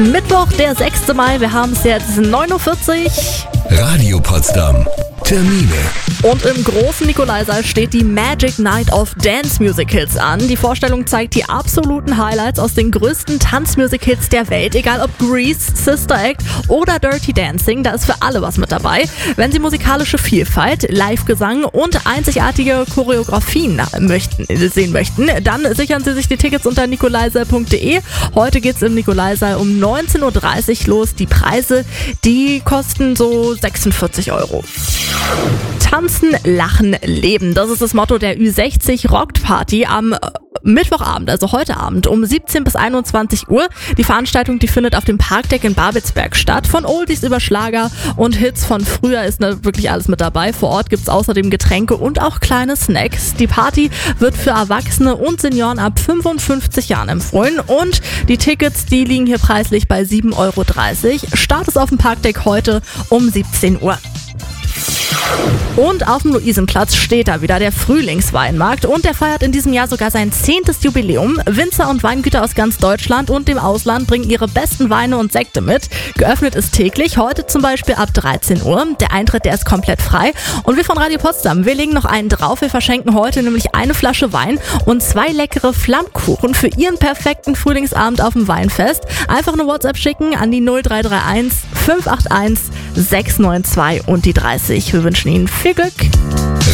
Mittwoch, der 6. Mai, wir haben es jetzt 9:40 Uhr. Radio Potsdam. Termine. Und im großen Nikolaisaal steht die Magic Night of Dance Music Hits an. Die Vorstellung zeigt die absoluten Highlights aus den größten Tanzmusik-Hits der Welt. Egal ob Grease, Sister Act oder Dirty Dancing, da ist für alle was mit dabei. Wenn Sie musikalische Vielfalt, Live-Gesang und einzigartige Choreografien sehen möchten, dann sichern Sie sich die Tickets unter nikolaisaal.de. Heute geht es im Nikolaisaal um 19:30 Uhr los. Die Preise, die kosten so 46 €. Tanzen, lachen, leben. Das ist das Motto der Ü60 Rockt Party am Mittwochabend, also heute Abend um 17 bis 21 Uhr. Die Veranstaltung, die findet auf dem Parkdeck in Babelsberg statt. Von Oldies über Schlager und Hits von früher ist wirklich alles mit dabei. Vor Ort gibt es außerdem Getränke und auch kleine Snacks. Die Party wird für Erwachsene und Senioren ab 55 Jahren empfohlen und die Tickets, die liegen hier preislich bei 7,30 €. Start ist auf dem Parkdeck heute um 17 Uhr. Und auf dem Luisenplatz steht da wieder der Frühlingsweinmarkt und der feiert in diesem Jahr sogar sein 10. Jubiläum. Winzer und Weingüter aus ganz Deutschland und dem Ausland bringen ihre besten Weine und Sekte mit. Geöffnet ist täglich, heute zum Beispiel ab 13 Uhr. Der Eintritt, der ist komplett frei. Und wir von Radio Potsdam, wir legen noch einen drauf. Wir verschenken heute nämlich eine Flasche Wein und 2 leckere Flammkuchen für Ihren perfekten Frühlingsabend auf dem Weinfest. Einfach eine WhatsApp schicken an die 0331 581 692 und die 30. Wir wünschen Ihnen viel Glück.